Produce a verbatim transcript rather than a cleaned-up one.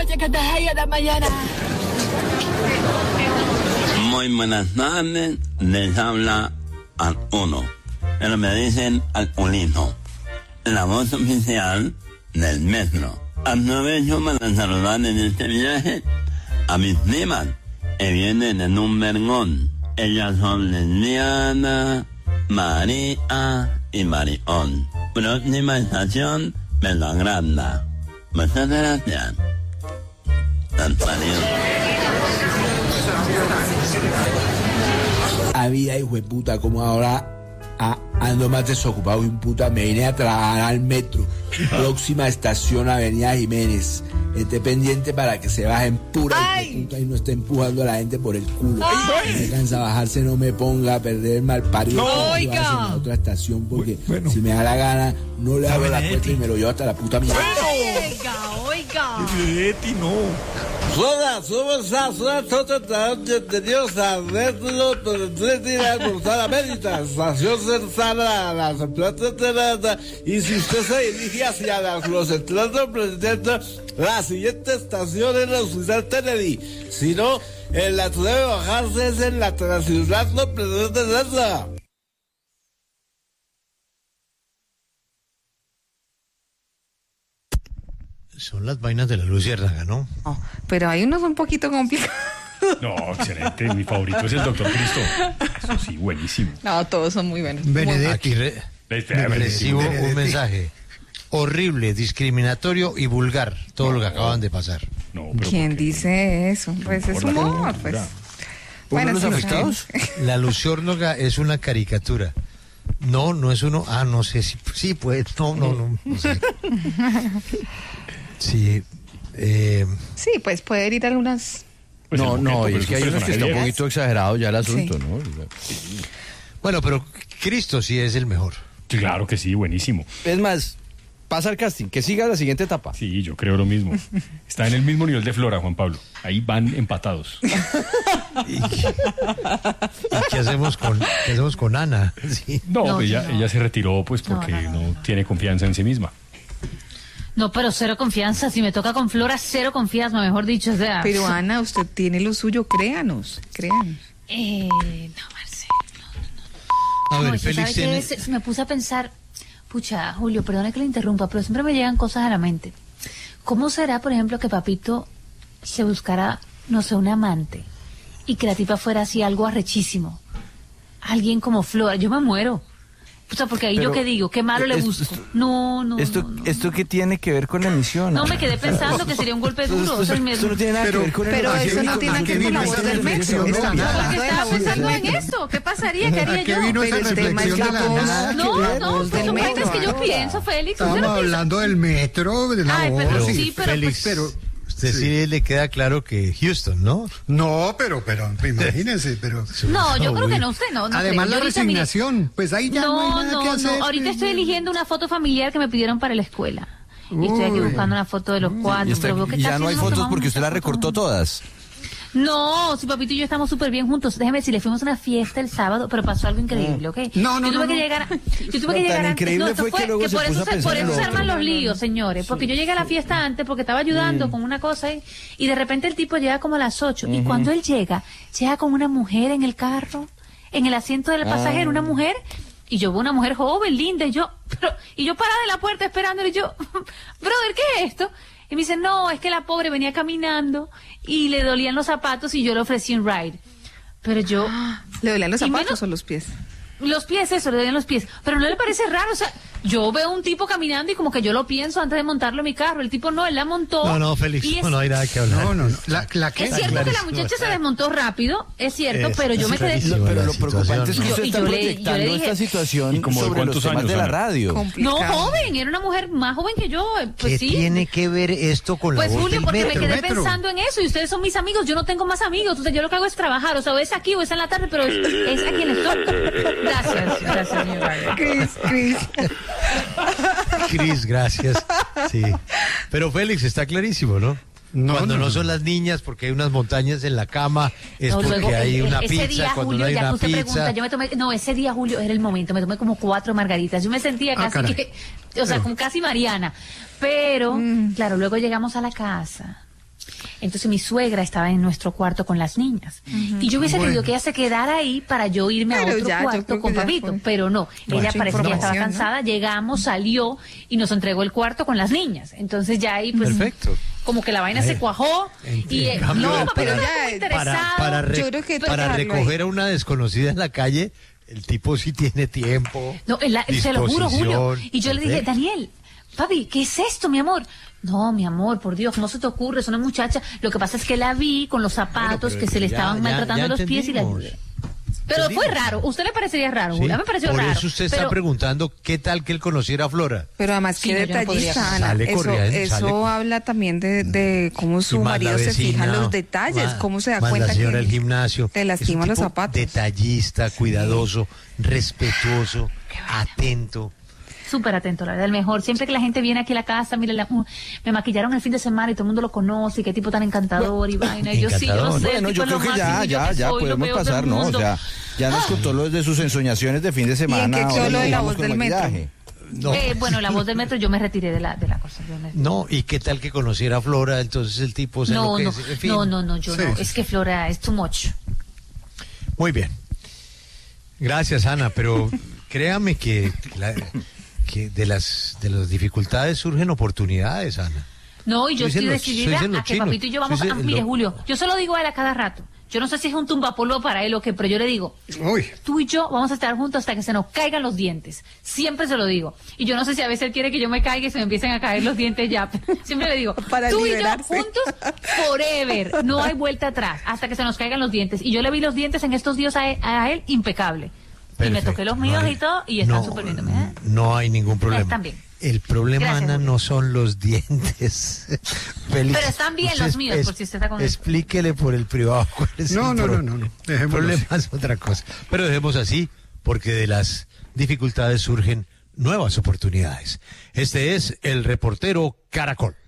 oye que te hay a la mañana. Muy buenas tardes, les habla al uno, pero me dicen al Ulino, la voz oficial del metro. Aprovecho para saludar en este viaje a mis primas que vienen en un vergón. Ellas son Lesbiana, María y Marión. Próxima estación, Melagranda. Muchas gracias. Antonio. Había hijo de puta, como ahora a, ando más desocupado y un puta, me vine a trabajar al metro. Próxima estación, Avenida Jiménez. Esté pendiente para que se bajen pura y puta y no esté empujando a la gente por el culo. Si me cansa bajarse, no me ponga a perder el mal parido. No, oiga. A la otra estación, porque bueno, si me da la gana, no le abro la puerta y me lo llevo hasta la puta mierda. Oiga, oiga. Benedetti, no. Hola, somos Sasra, todos bienvenidos a Retro, pero tres días por la América, estación cercana a las plantas de nada, y si usted se dirige hacia las, los centros presidentes, la siguiente estación es la Ciudad Kennedy, si no, en la que debe bajarse es en la Ciudad Presidente de esa. Son las vainas de la luciérnaga, ¿no? Oh, pero hay unos un poquito complicados. No, excelente. Mi favorito es el Doctor Cristo. Eso sí, buenísimo. No, todos son muy buenos. Aquí re- recibo un mensaje horrible, discriminatorio y vulgar. Todo lo que acaban de pasar. No, pero ¿Quién dice eso? Pues es humor, pues. ¿Uno los sí, afectados? La luciérnaga es una caricatura. No, no es uno. Ah, no sé si. Sí, pues. No, no, no. no sé. Sí. Eh, sí, pues puede herir algunas. Pues no, el no, momento, y pero es que un hay unos que está un personaje poquito exagerado ya el asunto, Sí. ¿no? bueno, pero Cristo sí es el mejor. bien. Claro que sí, buenísimo. Es más, pasa al casting, que siga la siguiente etapa. Sí, yo creo lo mismo. Está en el mismo nivel de Flora, Juan Pablo. Ahí van empatados. ¿Y, y qué hacemos con qué hacemos con Ana? Sí. No, No, ella, no. ella se retiró pues porque No, no, no, no. tiene confianza en sí misma. No, pero cero confianza. Si me toca con Flora, cero confianza, mejor dicho. O sea, Pero Ana, usted tiene lo suyo, créanos, créanos. Eh, no, Marcelo. A No, ver, es que, Félix ¿sabe qué? tiene... Se- Me puse a pensar, pucha, Julio, perdone que le interrumpa, pero siempre me llegan cosas a la mente. ¿Cómo será, por ejemplo, que Papito se buscara, no sé, un amante y que la tipa fuera así algo arrechísimo? Alguien como Flora, yo me muero. O sea, porque ahí Pero, yo qué digo, qué malo le es- busco. esto- No, no, ¿Esto, no, no. ¿Esto qué tiene que ver con la emisión? No, me quedé pensando que sería un golpe duro. O sea, me- Esto no tiene nada Pero- que ver con el Pero emisión eso ni no con- tiene con que ver con la el voz emisión del de metro. televisión, Estamos no, hablando Porque de la estaba voz del pensando en metro. eso. ¿Qué pasaría? ¿Qué haría ¿A qué yo? vino Pero esa el tema es reflexión la de la voz. nada? No, que ver, no, voz pues del son metro. cosas que yo pienso, Félix. ¿Usted Estábamos no piensa? hablando del metro, de la Ay, voz. pero y- sí, pero Félix, pues, pero usted sí le queda claro que Houston, ¿no? no, pero, pero, imagínense, pero. No, yo creo Uy. que no, usted no. no Además, creo. la Yo ahorita, mire, resignación, pues ahí ya no, No, hay nada no, que hacer. no. Ahorita estoy eligiendo una foto familiar que me pidieron para la escuela. Y estoy aquí Uy. buscando una foto de los cuatro. Y está- pero veo que y ya casi no hay nos fotos tomamos porque usted muchas las recortó fotos. todas. No, si Papito y yo estamos súper bien juntos. Déjeme decir, le fuimos a una fiesta el sábado, pero pasó algo increíble, ¿ok? No, no, yo tuve no, que no. llegar, a- yo tuve No, que llegar tan antes. increíble No, esto fue que fue luego se por puso eso a se, pensar por en eso lo se arman otro. los líos, señores. Porque yo llegué a la fiesta antes porque estaba ayudando con una cosa y, y de repente el tipo llega como a las ocho. Y cuando él llega, llega con una mujer en el carro, en el asiento del pasajero, una mujer. Y yo veo una mujer joven, linda, y yo, pero, y yo parada en la puerta esperándole, y yo, brother, ¿qué es esto? Y me dice, no, es que la pobre venía caminando y le dolían los zapatos y yo le ofrecí un ride. Pero yo, ¿Le dolían los Y zapatos menos- o los pies? los pies, eso, le dolían los pies. Pero no le parece raro, o sea, yo veo un tipo caminando y como que yo lo pienso antes de montarlo en mi carro. El tipo no, él la montó. No, no, Félix, y es- no, no hay nada que hablar. No, no, no. La, la que Es cierto que la muchacha se desmontó rápido, es cierto, Es- pero yo es me quedé... clarísimo. Lo- pero la lo preocupante es que situación, usted ¿no? está Y yo le- yo le proyectando dije- esta situación ¿Y como de sobre los cuántos temas años, de la Ana? radio. No, Complicado. joven, era una mujer más joven que yo, eh, pues ¿Qué sí. tiene que ver esto con la Pues voz Julio, del porque metro? me quedé metro. pensando en eso y ustedes son mis amigos, yo no tengo más amigos, entonces yo lo que hago es trabajar, o sea, o es aquí o es en la tarde, pero es, es aquí en el estoy. Gracias, gracias, mi hogar. Cris, Cris. Cris, gracias. Sí. Pero Félix, está clarísimo, ¿no? No, Cuando no, no, no. son las niñas, porque hay unas montañas en la cama, es No, porque luego, hay eh, una ese pizza, día, cuando Julio, no hay ya que una usted pizza. pregunta, yo me tomé, no, ese día, Julio, era el momento, me tomé como cuatro margaritas, yo me sentía Ah, casi caray. que, o sea, como casi Mariana, pero, claro, luego llegamos a la casa, Entonces mi suegra estaba en nuestro cuarto con las niñas. Y yo hubiese Bueno. querido que ella se quedara ahí para yo irme Pero a otro ya, yo cuarto creo que con ya papito, fue. pero no. Mucha Ella parecía que ya estaba información, ¿no? cansada, llegamos, salió y nos entregó el cuarto con las niñas. Entonces ya ahí pues Perfecto. como que la vaina se cuajó y eh, cambio, no, para- papito estaba ya, muy interesado. Para, para, re- Yo creo que para tocarlo ahí. recoger a una desconocida en la calle, el tipo sí tiene tiempo. No, en la- se lo juro, Julio. disposición. Y yo le dije, Perfecto. Daniel, papi, ¿qué es esto, mi amor? No, mi amor, por Dios, ¿cómo se te ocurre? Es una muchacha. Lo que pasa es que la vi con los zapatos Bueno, pero que se le ya- estaban ya- maltratando ya los pies y la entendimos. ayudé. Pero fue raro. ¿Usted le parecería raro, Sí, Julio? A mí me pareció por raro. eso usted está pero- preguntando qué tal que él conociera a Flora. Pero además, Sí, qué no, yo no podría. detallista, Ana. Sale Eso, corriendo, eso sale con- habla también de, de cómo su Y más marido la se fija en vecina, los detalles, más- cómo se da más cuenta la señora que del gimnasio. te Es un lastima los tipo zapatos. Detallista, cuidadoso, respetuoso, atento. Súper atento, la verdad, el mejor. Siempre que la gente viene aquí a la casa, mire, la- uh, me maquillaron el fin de semana y todo el mundo lo conoce, y qué tipo tan encantador y vaina. Y yo sí, yo no Encantador. sé. Bueno, el yo tipo creo es que lo ya, máximo, y yo ya, que ya soy lo podemos peor del pasar, ¿no? O mundo. sea, ya nos contó lo de sus ensoñaciones de fin de semana. qué ahora quedó lo nos de la vamos voz con del metro? maquillaje. No. Eh, bueno, la voz del metro, yo me retiré de la, de la cosa. yo me- No, y qué tal que conociera a Flora, entonces el tipo se No, no, enloquece. En fin. no, no, no, yo Sí, no. sí, Es que Flora es too much. Muy bien. Gracias, Ana, pero créame que, la- que de las de las dificultades surgen oportunidades, Ana. No, y yo Dicen estoy los- decidida dicen los a que chinos, papito y yo vamos a... dicen Mire, lo- Julio, yo se lo digo a él a cada rato. Yo no sé si es un tumbapolvo para él o qué, pero yo le digo, Uy, tú y yo vamos a estar juntos hasta que se nos caigan los dientes. Siempre se lo digo. Y yo no sé si a veces él quiere que yo me caiga y se me empiecen a caer los dientes ya. Siempre le digo, Para tú y yo liberarse. juntos forever. No hay vuelta atrás hasta que se nos caigan los dientes. Y yo le vi los dientes en estos días a él, a él impecable. Y me Perfecto. toqué los No míos hay- y todo y están no, súper bien. ¿eh? No hay ningún problema. Están bien. El problema, Gracias, Ana, Julio. no son los dientes. Feliz. Pero están bien Usted los míos, por si usted está con eso. Explíquele por el privado cuál es No, el no, pro- no, no, no. El Dejémoslo problema así. es otra cosa. Pero dejemos así, porque de las dificultades surgen nuevas oportunidades. Este es el reportero Caracol.